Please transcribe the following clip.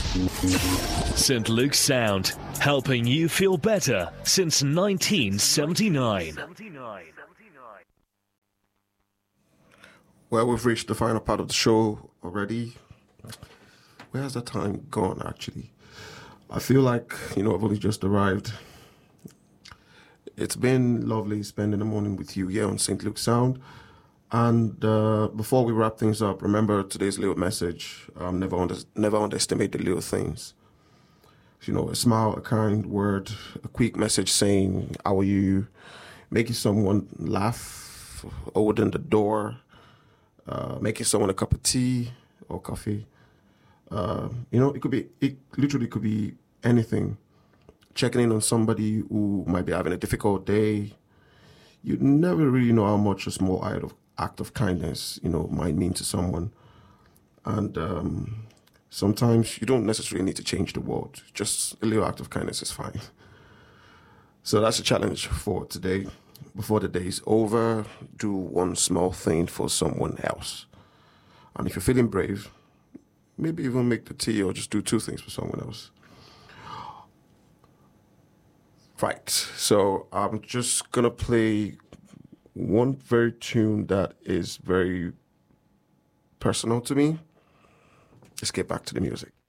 St. Luke's Sound, helping you feel better since 1979. Well, we've reached the final part of the show already. Where has the time gone, actually? I feel like, I've only just arrived. It's been lovely spending the morning with you here on St. Luke's Sound. And before we wrap things up, remember today's little message. Never underestimate the little things. A smile, a kind word, a quick message saying, how are you? Making someone laugh, opening the door, making someone a cup of tea or coffee. It literally could be anything. Checking in on somebody who might be having a difficult day. You never really know how much a small act of kindness, might mean to someone. And sometimes you don't necessarily need to change the world. Just a little act of kindness is fine. So that's a challenge for today. Before the day is over, do one small thing for someone else. And if you're feeling brave, maybe even make the tea or just do two things for someone else. Right, so I'm just going to play one very tune that is very personal to me. Let's get back to the music.